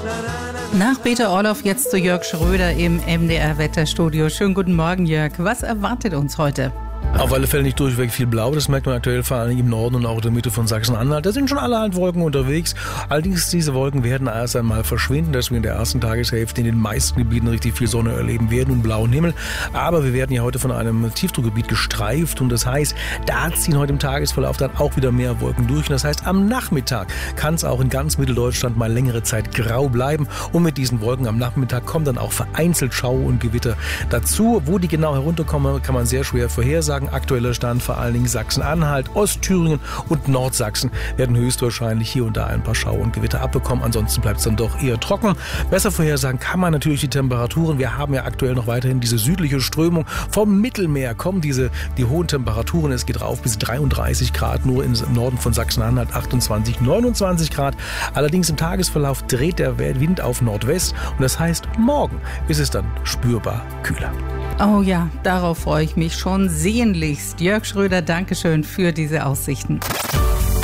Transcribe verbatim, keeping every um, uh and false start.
Nach Peter Orloff jetzt zu Jörg Schröder im M D R-Wetterstudio. Schönen guten Morgen, Jörg. Was erwartet uns heute? Auf alle Fälle nicht durchweg viel Blau, das merkt man aktuell vor allem im Norden und auch in der Mitte von Sachsen-Anhalt. Da sind schon alle Wolken unterwegs. Allerdings, diese Wolken werden erst einmal verschwinden, dass wir in der ersten Tageshälfte in den meisten Gebieten richtig viel Sonne erleben werden und blauen Himmel. Aber wir werden ja heute von einem Tiefdruckgebiet gestreift und das heißt, da ziehen heute im Tagesverlauf dann auch wieder mehr Wolken durch. Und das heißt, am Nachmittag kann es auch in ganz Mitteldeutschland mal längere Zeit grau bleiben. Und mit diesen Wolken am Nachmittag kommen dann auch vereinzelt Schau und Gewitter dazu. Wo die genau herunterkommen, kann man sehr schwer vorhersagen. Aktueller Stand vor allen Dingen Sachsen-Anhalt, Ostthüringen und Nordsachsen werden höchstwahrscheinlich hier und da ein paar Schau- und Gewitter abbekommen. Ansonsten bleibt es dann doch eher trocken. Besser vorhersagen kann man natürlich die Temperaturen. Wir haben ja aktuell noch weiterhin diese südliche Strömung. Vom Mittelmeer kommen diese die hohen Temperaturen. Es geht rauf bis dreiunddreißig Grad, nur im Norden von Sachsen-Anhalt achtundzwanzig, neunundzwanzig Grad. Allerdings im Tagesverlauf dreht der Wind auf Nordwest und das heißt, morgen ist es dann spürbar kühler. Oh ja, darauf freue ich mich schon sehnlichst. Jörg Schröder, Dankeschön für diese Aussichten.